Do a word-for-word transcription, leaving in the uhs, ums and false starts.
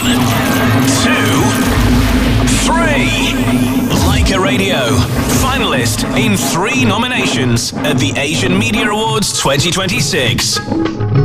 two, three. Leica Radio, finalist in three nominations at the Asian Media Awards twenty twenty-six.